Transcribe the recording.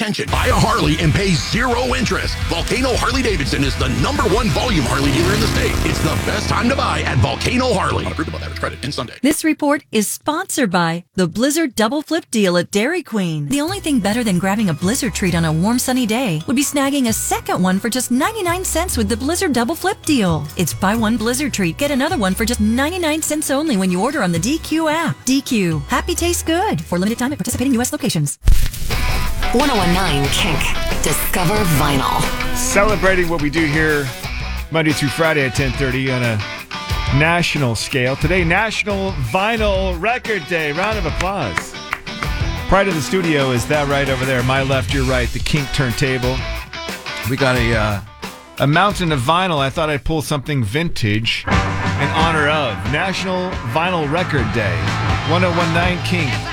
Attention, buy a Harley and pay 0 interest. Volcano Harley-Davidson is the #1 volume Harley dealer in the state. It's the best time to buy at Volcano Harley. Not approved above average credit in Sunday. This report is sponsored by the Blizzard Double Flip Deal at Dairy Queen. The only thing better than grabbing a Blizzard treat on a warm sunny day would be snagging a second one for just 99 cents with the Blizzard Double Flip Deal. It's buy one Blizzard treat, get another one for just 99 cents only when you order on the DQ app. DQ. Happy tastes good. For limited time at participating U.S. locations. 1019 Kink. Discover Vinyl. Celebrating what we do here Monday through Friday at 10:30 on a national scale. Today, National Vinyl Record Day. Round of applause. Pride of the studio is that right over there. My left, your right, the Kink turntable. We got a mountain of vinyl. I thought I'd pull something vintage in honor of National Vinyl Record Day. 1019 Kink.